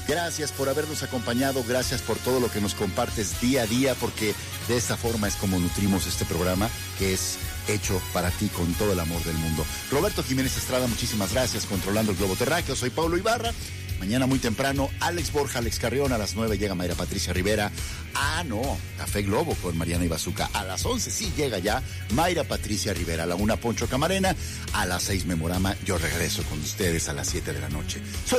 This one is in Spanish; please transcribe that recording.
Gracias por habernos acompañado, gracias por todo lo que nos compartes día a día, porque de esta forma es como nutrimos este programa, que es hecho para ti con todo el amor del mundo. Roberto Jiménez Estrada, muchísimas gracias, controlando el globo terráqueo. Soy Paulo Ibarra. Mañana muy temprano, Alex Borja, Alex Carrión. A las 9 llega Mayra Patricia Rivera. Café Globo con Mariana Ibazuca. A las 11 sí llega ya Mayra Patricia Rivera. A la 1 Poncho Camarena. A las 6 Memorama. Yo regreso con ustedes a las 7 de la noche.